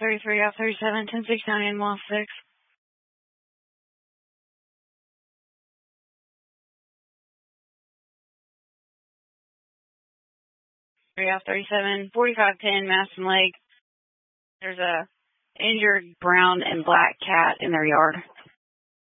33, off 37, 1069 in mile 6. 3 off 37, 4510 Maston Lake. There's a injured brown and black cat in their yard.